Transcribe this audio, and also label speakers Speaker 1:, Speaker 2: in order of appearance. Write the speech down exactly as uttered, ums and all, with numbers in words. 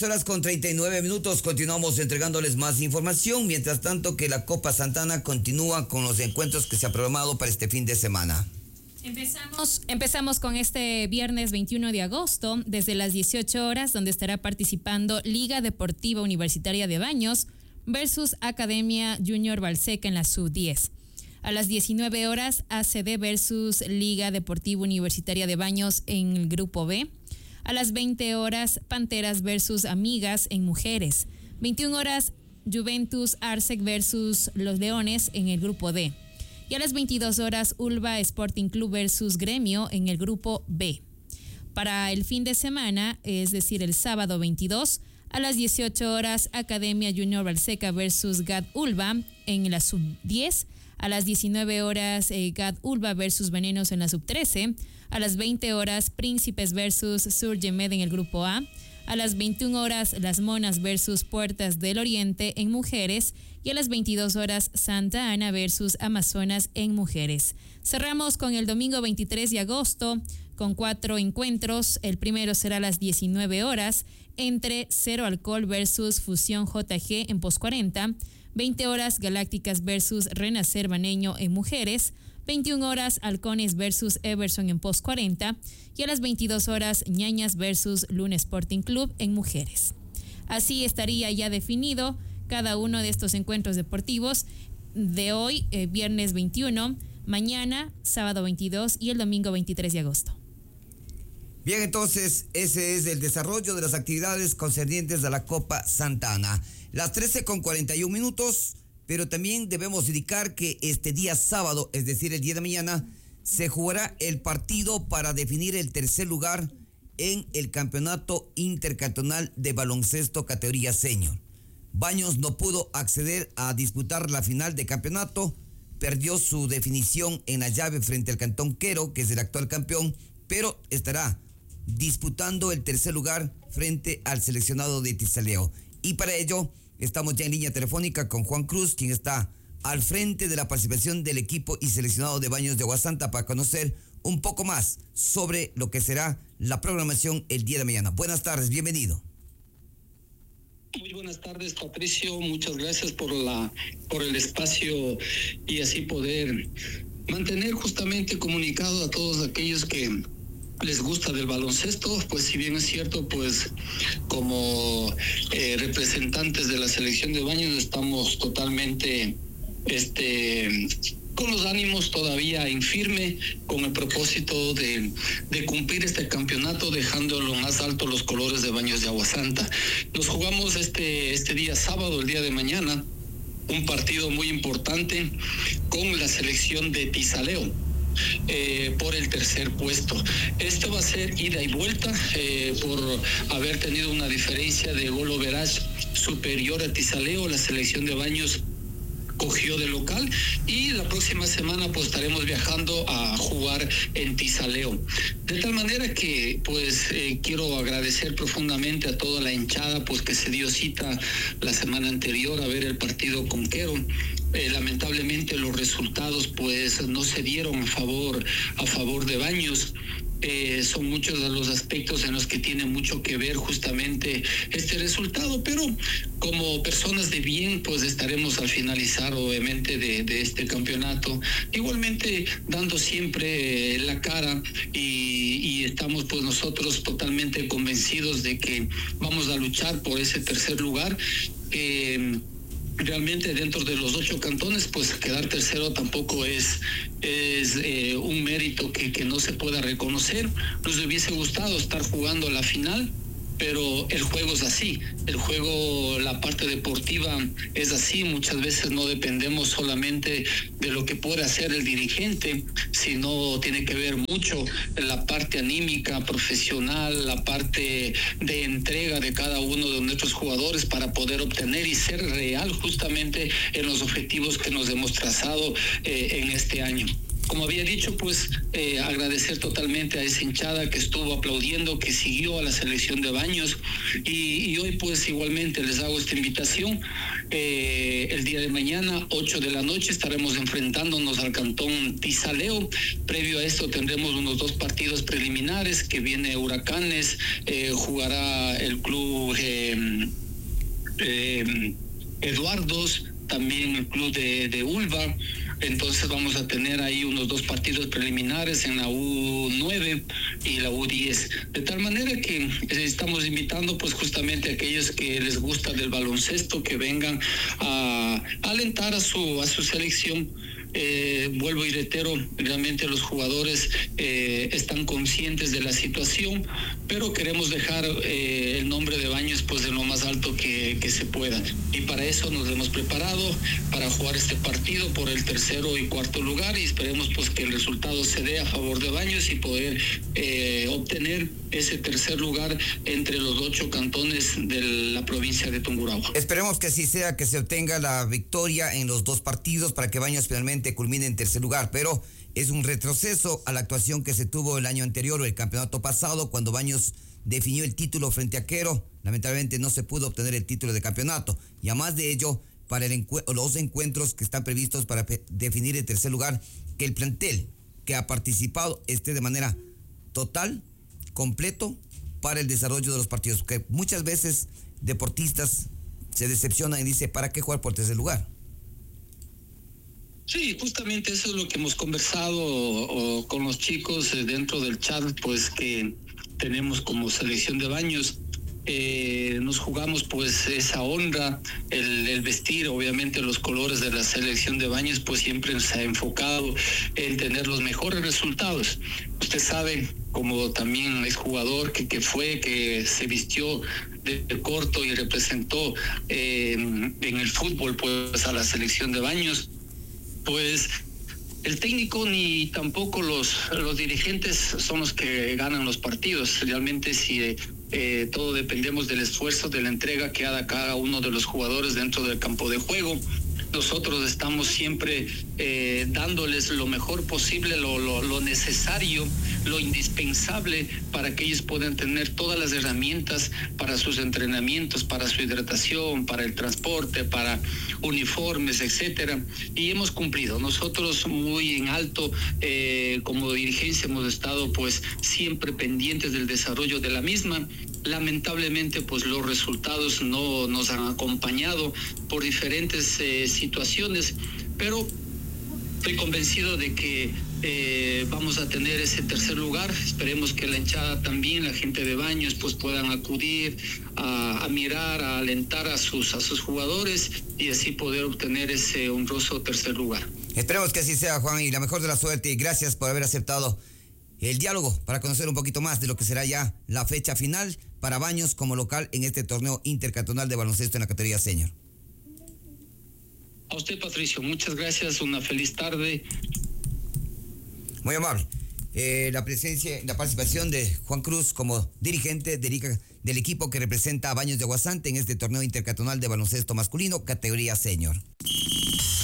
Speaker 1: Horas con treinta y nueve minutos, continuamos entregándoles más información, mientras tanto que la Copa Santana continúa con los encuentros que se ha programado para este fin de semana.
Speaker 2: Empezamos, empezamos con este viernes veintiuno de agosto, desde las dieciocho horas, donde estará participando Liga Deportiva Universitaria de Baños versus Academia Junior Balseca en la sub diez. A las diecinueve horas, A C D versus Liga Deportiva Universitaria de Baños en el grupo B. A las veinte horas, Panteras versus Amigas en mujeres. veintiuna horas, Juventus Arsec versus Los Leones en el grupo D. Y a las veintidós horas, Ulva Sporting Club versus Gremio en el grupo B. Para el fin de semana, es decir, el sábado veintidós, a las dieciocho horas, Academia Junior Balseca versus G A D Ulva en la sub diez. A las diecinueve horas, eh, G A D Ulva versus Venenos en la sub trece. A las veinte horas, Príncipes versus Surgemed en el grupo A. A las veintiuna horas, Las Monas versus Puertas del Oriente en mujeres. Y a las veintidós horas, Santa Ana versus Amazonas en mujeres. Cerramos con el domingo veintitrés de agosto con cuatro encuentros. El primero será a las diecinueve horas entre Cero Alcohol versus Fusión J G en post cuarenta. veinte horas, Galácticas versus Renacer Baneño en mujeres. veintiuna horas, Halcones versus Everson en post cuarenta. Y a las veintidós horas, Ñañas versus Luna Sporting Club en mujeres. Así estaría ya definido cada uno de estos encuentros deportivos de hoy, eh, viernes veintiuno, mañana, sábado veintidós y el domingo veintitrés de agosto.
Speaker 1: Bien, entonces, ese es el desarrollo de las actividades concernientes a la Copa Santana. Las trece con cuarenta y un minutos, pero también debemos indicar que este día sábado, es decir, el día de mañana, se jugará el partido para definir el tercer lugar en el Campeonato Intercantonal de Baloncesto categoría Senior. Baños no pudo acceder a disputar la final de campeonato, perdió su definición en la llave frente al Cantón Quero, que es el actual campeón, pero estará disputando el tercer lugar frente al seleccionado de Tizaleo. Y para ello estamos ya en línea telefónica con Juan Cruz, quien está al frente de la participación del equipo y seleccionado de Baños de Aguasanta, para conocer un poco más sobre lo que será la programación el día de mañana. Buenas tardes, bienvenido.
Speaker 3: Muy buenas tardes, Patricio. Muchas gracias por la por el espacio y así poder mantener justamente comunicado a todos aquellos que les gusta del baloncesto. Pues si bien es cierto, pues como eh, representantes de la selección de Baños estamos totalmente este con los ánimos todavía en firme, con el propósito de, de cumplir este campeonato, dejando lo más alto los colores de Baños de Aguasanta. Nos jugamos este, este día sábado, el día de mañana, un partido muy importante con la selección de Tizaleo. Eh, por el tercer puesto. Esto va a ser ida y vuelta eh, por haber tenido una diferencia de gol veraz superior a Tizaleo. La selección de Baños cogió de local y la próxima semana pues estaremos viajando a jugar en Tizaleo. De tal manera que pues eh, quiero agradecer profundamente a toda la hinchada pues que se dio cita la semana anterior a ver el partido con Quero. Eh, lamentablemente los resultados pues no se dieron a favor a favor de Baños. Eh, son muchos de los aspectos en los que tiene mucho que ver justamente este resultado, pero como personas de bien pues estaremos al finalizar obviamente de, de este campeonato igualmente dando siempre eh, la cara y, y estamos pues nosotros totalmente convencidos de que vamos a luchar por ese tercer lugar. Eh, Realmente dentro de los ocho cantones, pues quedar tercero tampoco es, es eh, un mérito que, que no se pueda reconocer. Nos hubiese gustado estar jugando la final, pero el juego es así. El juego, la parte deportiva es así. Muchas veces no dependemos solamente de lo que puede hacer el dirigente, sino tiene que ver mucho la parte anímica, profesional, la parte de entrega de cada uno de nuestros jugadores para poder obtener y ser real justamente en los objetivos que nos hemos trazado eh, en este año. como había dicho, pues eh, agradecer totalmente a esa hinchada que estuvo aplaudiendo, que siguió a la selección de Baños, y, y hoy pues igualmente les hago esta invitación. Eh, el día de mañana, ocho de la noche, estaremos enfrentándonos al Cantón Tizaleo. Previo a esto tendremos unos dos partidos preliminares, que viene Huracanes, eh, jugará el club eh, eh, Eduardos, también el club de, de Ulva. Entonces vamos a tener ahí unos dos partidos preliminares en la U nueve y la U diez. De tal manera que estamos invitando pues justamente a aquellos que les gusta del baloncesto, que vengan a, a alentar a su, a su selección. Eh, vuelvo y reitero, realmente los jugadores eh, están conscientes de la situación, pero queremos dejar eh, el nombre de Baños pues en lo más alto que, que se pueda, y para eso nos hemos preparado para jugar este partido por el tercero y cuarto lugar, y esperemos pues que el resultado se dé a favor de Baños y poder eh, obtener ese tercer lugar entre los ocho cantones de la provincia de Tungurahua.
Speaker 1: Esperemos que así sea, que se obtenga la victoria en los dos partidos para que Baños finalmente culmine en tercer lugar, pero es un retroceso a la actuación que se tuvo el año anterior o el campeonato pasado, cuando Baños definió el título frente a Quero. Lamentablemente no se pudo obtener el título de campeonato, y además de ello, para el encu- los encuentros que están previstos para pe- definir el tercer lugar, que el plantel que ha participado esté de manera total, completo, para el desarrollo de los partidos, porque muchas veces deportistas se decepcionan y dicen, ¿para qué jugar por tercer lugar?
Speaker 3: Sí, justamente eso es lo que hemos conversado o, con los chicos eh, dentro del chat, pues que tenemos como selección de Baños. Eh, nos jugamos pues esa honra, el, el vestir obviamente los colores de la selección de Baños, pues siempre se ha enfocado en tener los mejores resultados. Usted sabe, como también es jugador que, que fue, que se vistió de, de corto y representó eh, en el fútbol pues a la selección de Baños, pues el técnico ni tampoco los, los dirigentes son los que ganan los partidos. Realmente si eh, todo dependemos del esfuerzo, de la entrega que haga cada uno de los jugadores dentro del campo de juego. Nosotros estamos siempre eh, dándoles lo mejor posible, lo, lo, lo necesario, lo indispensable para que ellos puedan tener todas las herramientas para sus entrenamientos, para su hidratación, para el transporte, para uniformes, etcétera. Y hemos cumplido. Nosotros muy en alto, eh, como dirigencia, hemos estado pues siempre pendientes del desarrollo de la misma. Lamentablemente pues los resultados no nos han acompañado por diferentes eh, situaciones, pero estoy convencido de que eh, vamos a tener ese tercer lugar. Esperemos que la hinchada también, la gente de Baños, pues puedan acudir a, a mirar, a alentar a sus, a sus jugadores y así poder obtener ese honroso tercer lugar.
Speaker 1: Esperemos que así sea, Juan, y la mejor de la suerte, y gracias por haber aceptado el diálogo para conocer un poquito más de lo que será ya la fecha final para Baños como local en este torneo intercantonal de baloncesto en la categoría senior.
Speaker 3: A usted, Patricio, muchas gracias, una feliz tarde.
Speaker 1: Muy amable. Eh, la presencia, la participación de Juan Cruz como dirigente del, del equipo que representa a Baños de Aguasante en este torneo intercantonal de baloncesto masculino categoría senior.